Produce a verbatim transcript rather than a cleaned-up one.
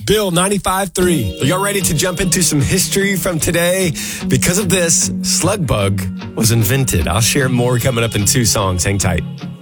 Bill ninety-five three. Are y'all ready to jump into some history from today? Because of this, Slug Bug was invented. I'll share more coming up in two songs. Hang tight.